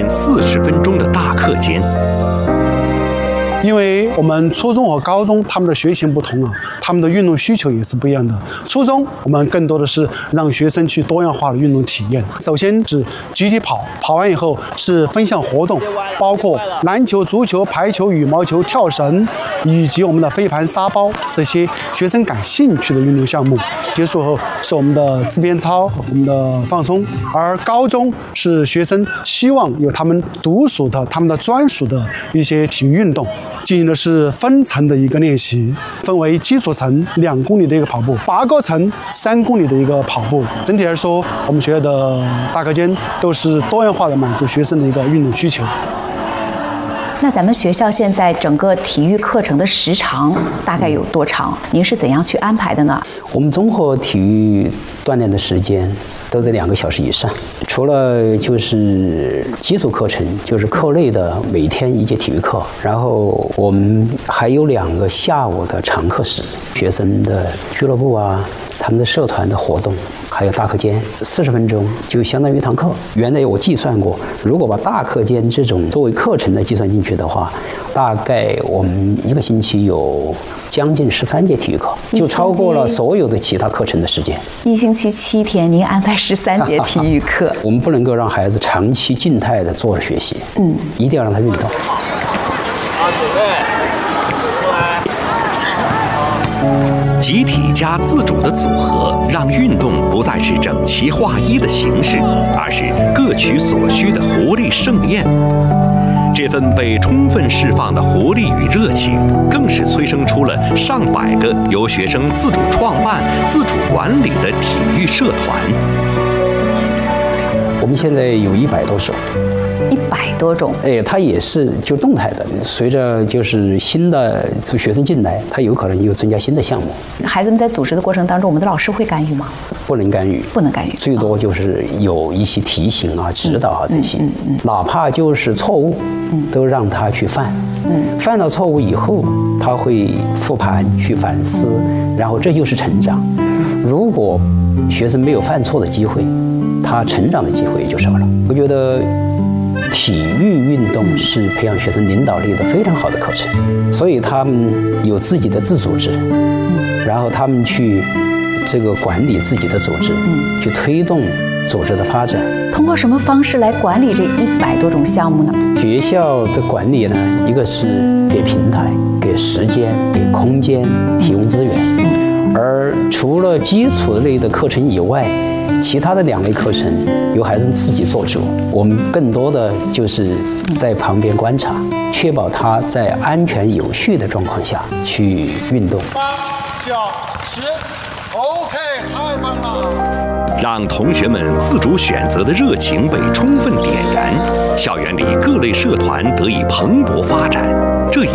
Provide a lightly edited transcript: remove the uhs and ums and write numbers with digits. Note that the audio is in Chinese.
练40分钟的大课间。 因为我们初中和高中他们的学型不同啊，他们的运动需求也是不一样的。初中我们更多的是让学生去多样化的运动体验。首先是集体跑，跑完以后是分项活动，包括篮球、足球、排球、羽毛球、跳绳，以及我们的飞盘、沙包这些学生感兴趣的运动项目。结束后是我们的自编操、我们的放松。而高中是学生希望有他们独属的、他们的专属的一些体育运动。进行的是分层的一个练习，分为基础层2公里的一个跑步，8个层3公里的一个跑步。整体来说，我们学校的大课间都是多样化的满足学生的一个运动需求。 那咱们学校现在整个体育课程的时长大概有多长？您是怎样去安排的呢？ 我们综合体育锻炼的时间都在2个小时以上，除了就是基础课程，就是课内的每天1节体育课，然后我们还有2个下午的常课时，学生的俱乐部啊，他们的社团的活动，还有大课间，40分钟就相当于1堂课。原来我计算过，如果把大课间这种作为课程的计算进去的话，大概我们1个星期有将近13节体育课，就超过了所有的其他课程的时间。 1星期7天，您安排13节体育课。 我们不能够让孩子长期静态的坐着学习，一定要让他运动。 集体加自主的组合，让运动不再是整齐划一的形式，而是各取所需的活力盛宴。这份被充分释放的活力与热情，更是催生出了上百个由学生自主创办、自主管理的体育社团。 我们现在有100多种。 100多种， 它也是就动态的，随着就是新的学生进来，它有可能又增加新的项目。 孩子们在组织的过程当中，我们的老师会干预吗？ 不能干预， 不能干预， 最多就是有一些提醒啊、指导啊这些，哪怕就是错误，都让他去犯，犯了错误以后，他会复盘去反思，然后这就是成长。如果学生没有犯错的机会，他成长的机会也就少了。我觉得体育运动是培养学生领导力的非常好的课程，所以他们有自己的自组织，然后他们去这个管理自己的组织，去推动组织的发展。 通过什么方式来管理这100多种项目呢？ 学校的管理呢，一个是给平台、给时间、给空间提供资源，而除了基础类的课程以外，其他的2类课程由孩子们自己做主，我们更多的就是在旁边观察，确保他在安全有序的状况下去运动。 8、9、10 ，OK， 太棒了！ 让同学们自主选择的热情被充分点燃，校园里各类社团得以蓬勃发展，这也